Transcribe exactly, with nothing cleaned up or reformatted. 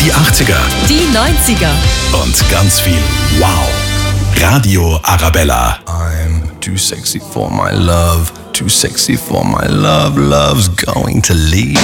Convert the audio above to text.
Die achtziger. Die neunziger. Und ganz viel Wow. Radio Arabella. I'm too sexy for my love. Too sexy for my love. Love's going to leave.